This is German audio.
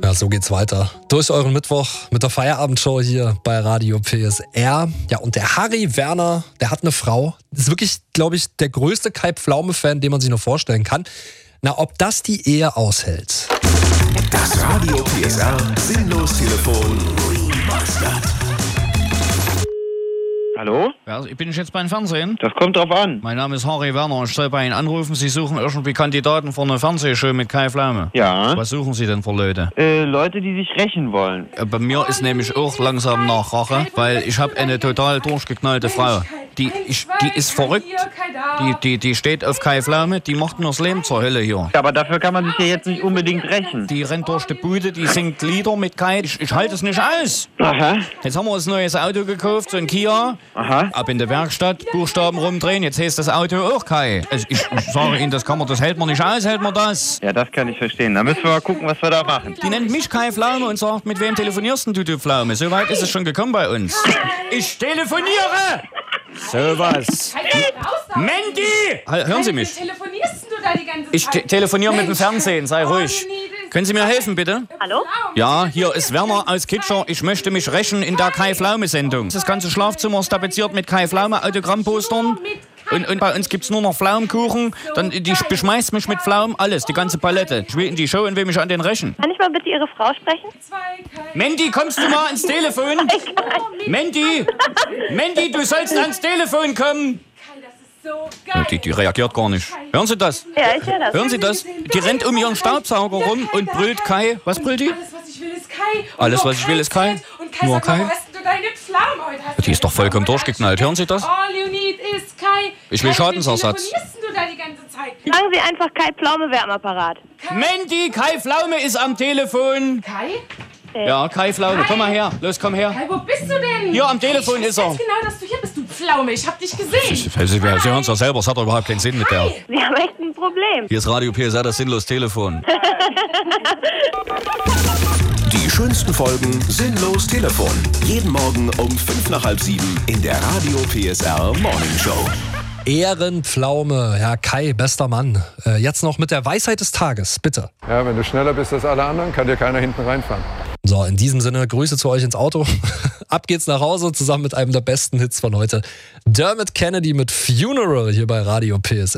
Ja, so geht's weiter. Durch euren Mittwoch mit der Feierabendshow hier bei Radio PSR. Ja, und der Harry Werner, der hat eine Frau. Das ist wirklich, glaube ich, der größte Kai Pflaume-Fan, den man sich nur vorstellen kann. Na, ob das die Ehe aushält? Das Radio PSR Sinnlos-Telefon Remastered. Hallo? Ja, bin ich jetzt beim Fernsehen? Das kommt drauf an. Mein Name ist Harry Werner. Ich soll bei Ihnen anrufen. Sie suchen irgendwie Kandidaten für eine Fernsehshow mit Kai Pflaume. Ja. Was suchen Sie denn für Leute? Leute, die sich rächen wollen. Bei mir ist nämlich auch langsam nach Rache, weil ich habe eine total durchgeknallte Frau. Die ist verrückt. Die steht auf Kai Pflaume. Die macht mir das Leben zur Hölle hier. Aber dafür kann man sich ja jetzt nicht unbedingt rächen. Die rennt durch die Bude, die singt Lieder mit Kai. Ich halte es nicht aus. Aha. Jetzt haben wir uns ein neues Auto gekauft, so ein Kia. Aha. Ab in der Werkstatt, Buchstaben rumdrehen, jetzt heißt das Auto auch Kai. Also ich sage Ihnen, das hält man nicht aus, hält man das. Ja, das kann ich verstehen. Da müssen wir mal gucken, was wir da machen. Die nennt mich Kai Pflaume und sagt, mit wem telefonierst denn du Pflaume? So weit ist es schon gekommen bei uns. Ich telefoniere! So was. Mandy! Hören Sie mich? Telefonierst du da die ganze Zeit? Ich telefoniere mit dem Fernsehen, sei ruhig. Können Sie mir helfen, bitte? Hallo? Ja, hier ist Werner aus Kitscher. Ich möchte mich rächen in der Kai-Pflaume-Sendung. Das ganze Schlafzimmer ist tapeziert mit Kai-Pflaume-Autogrammpostern. Und bei uns gibt's nur noch Pflaumenkuchen. Dann die beschmeißt mich mit Pflaumen, alles, die ganze Palette. Ich will in die Show und will mich an den rächen. Kann ich mal bitte Ihre Frau sprechen? Mandy, kommst du mal ans Telefon? Mandy! Mandy, du sollst ans Telefon kommen! Ja, die reagiert gar nicht. Hören Sie das? Ja, ich höre das. Hören Sie das? Die rennt um ihren Staubsauger rum und brüllt Kai. Was brüllt die? Alles, was ich will, ist Kai. Alles, was ich will, ist Kai. Und Kai Nur sagt, Kai? warum hast du deine Pflaume heute? Die ist doch vollkommen durchgeknallt. Hören Sie das? All you need is Kai. Ich will Kai, Schadensersatz. wie telefonierst du da die ganze Zeit? Sagen Sie einfach Kai Pflaume Wärmapparat. Mandy, Kai Pflaume ist am Telefon. Kai? Ja, Kai Pflaume, komm mal her. Los, komm her. Kai, wo bist du denn? Hier am Telefon ist er. Ich weiß genau, dass du hier bist, du Pflaume. Ich hab dich gesehen. Sie hören es doch selber, es hat doch überhaupt keinen Sinn mit der. Sie haben echt ein Problem. Hier ist Radio PSR, das Sinnlos-Telefon. Die schönsten Folgen Sinnlos-Telefon. Jeden Morgen um 6:55 in der Radio PSR Morning Show. Ehrenpflaume, Herr Kai, bester Mann. Jetzt noch mit der Weisheit des Tages, bitte. Ja, wenn du schneller bist als alle anderen, kann dir keiner hinten reinfahren. So, in diesem Sinne, Grüße zu euch ins Auto. Ab geht's nach Hause, zusammen mit einem der besten Hits von heute. Dermot Kennedy mit Funeral hier bei Radio PSR.